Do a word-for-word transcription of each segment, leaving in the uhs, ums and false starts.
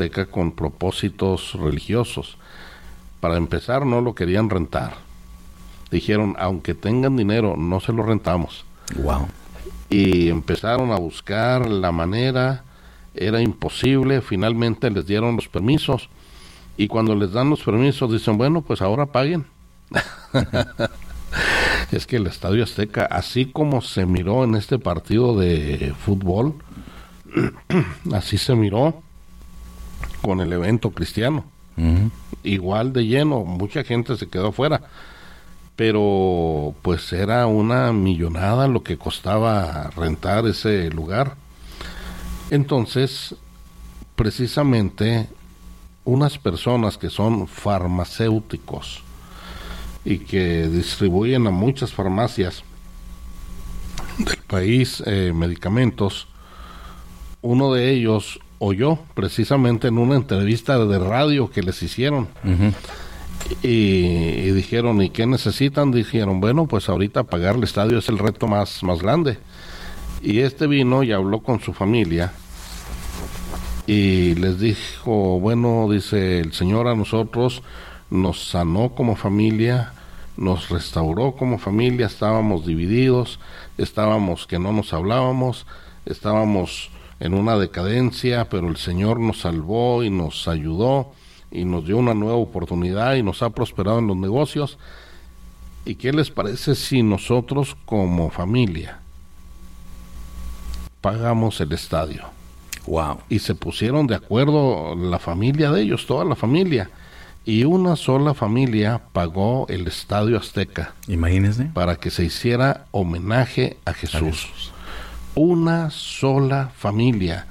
Azteca con propósitos religiosos. Para empezar, no lo querían rentar. Dijeron, aunque tengan dinero, no se lo rentamos. Wow. Y empezaron a buscar la manera, era imposible, finalmente les dieron los permisos, y cuando les dan los permisos dicen, bueno, pues ahora paguen. Es que el Estadio Azteca, así como se miró en este partido de fútbol, así se miró con el evento cristiano. Uh-huh. Igual de lleno, mucha gente se quedó afuera, pero pues era una millonada lo que costaba rentar ese lugar. Entonces, precisamente, unas personas que son farmacéuticos y que distribuyen a muchas farmacias del país eh, medicamentos, uno de ellos oyó precisamente en una entrevista de radio que les hicieron. Uh-huh. y, y dijeron, ¿y qué necesitan? Dijeron, bueno, pues ahorita pagar el estadio es el reto más, más grande. Y este vino y habló con su familia y les dijo, bueno, dice, el Señor a nosotros nos sanó como familia, nos restauró como familia, estábamos divididos, estábamos que no nos hablábamos, estábamos en una decadencia, pero el Señor nos salvó y nos ayudó y nos dio una nueva oportunidad y nos ha prosperado en los negocios. ¿Y qué les parece si nosotros como familia pagamos el estadio? Wow. Y se pusieron de acuerdo la familia de ellos, toda la familia, y una sola familia pagó el Estadio Azteca. Imagínense. Para que se hiciera homenaje a Jesús. A Jesús. Una sola familia.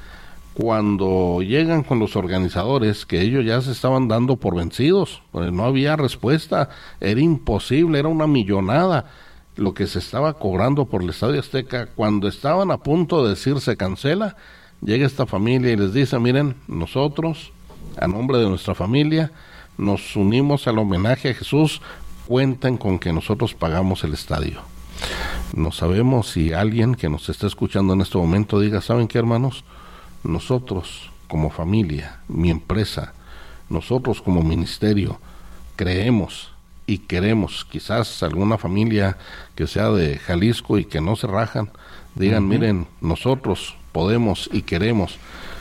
Cuando llegan con los organizadores, que ellos ya se estaban dando por vencidos, pues no había respuesta, era imposible, era una millonada lo que se estaba cobrando por el Estadio Azteca. Cuando estaban a punto de decir se cancela, llega esta familia y les dice, miren, nosotros, a nombre de nuestra familia, nos unimos al homenaje a Jesús, cuenten con que nosotros pagamos el estadio. No sabemos si alguien que nos está escuchando en este momento diga, ¿saben qué, hermanos? Nosotros como familia, mi empresa, nosotros como ministerio, creemos y queremos, quizás alguna familia que sea de Jalisco y que no se rajan, digan, uh-huh. miren, nosotros podemos y queremos,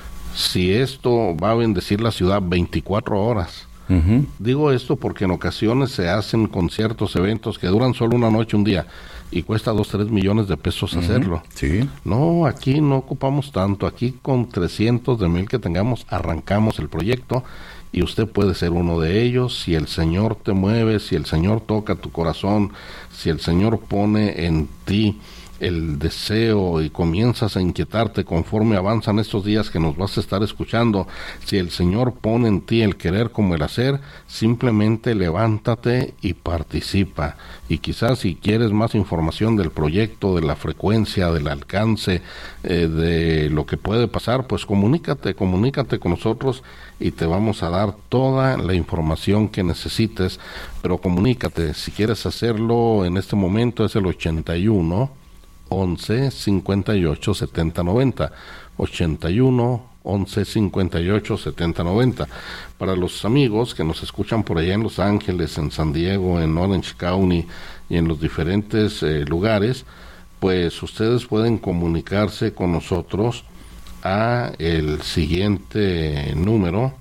si esto va a bendecir la ciudad veinticuatro horas. Uh-huh. Digo esto porque en ocasiones se hacen conciertos, eventos que duran solo una noche, un día, y cuesta dos, tres millones de pesos uh-huh. hacerlo. Sí. No, aquí no ocupamos tanto, aquí con trescientos de mil que tengamos, arrancamos el proyecto, y usted puede ser uno de ellos, si el Señor te mueve, si el Señor toca tu corazón, si el Señor pone en ti el deseo y comienzas a inquietarte conforme avanzan estos días que nos vas a estar escuchando, si el Señor pone en ti el querer como el hacer, simplemente levántate y participa. Y quizás si quieres más información del proyecto, de la frecuencia, del alcance, eh, de lo que puede pasar, pues comunícate, comunícate con nosotros y te vamos a dar toda la información que necesites, pero comunícate, si quieres hacerlo en este momento es el ochenta y uno, once, cincuenta y ocho, setenta, noventa, ochenta y uno, once, cincuenta y ocho, setenta, noventa. Para los amigos que nos escuchan por allá en Los Ángeles, en San Diego, en Orange County y en los diferentes eh, lugares, pues ustedes pueden comunicarse con nosotros a el siguiente número,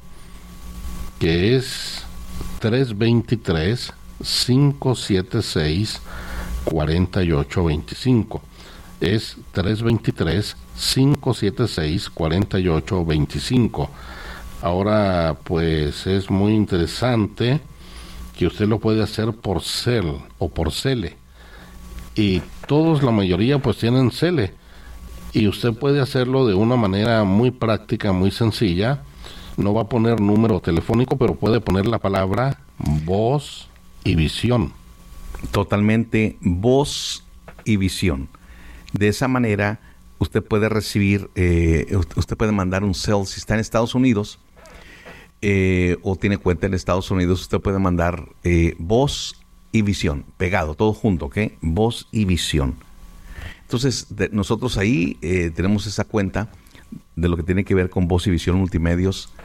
que es tres dos tres, cinco siete seis, cuatro ocho dos cinco. Es tres dos tres, cinco siete seis, cuatro ocho dos cinco. Ahora, pues es muy interesante que usted lo puede hacer por Cel o por Cele. Y todos, la mayoría, pues tienen Cele. Y usted puede hacerlo de una manera muy práctica, muy sencilla. No va a poner número telefónico, pero puede poner la palabra voz y visión. Totalmente voz y visión. De esa manera, usted puede recibir, eh, usted puede mandar un cel si está en Estados Unidos eh, o tiene cuenta en Estados Unidos. Usted puede mandar eh, voz y visión, pegado, todo junto, ¿ok? Voz y visión. Entonces, de, nosotros ahí eh, tenemos esa cuenta de lo que tiene que ver con voz y visión multimedios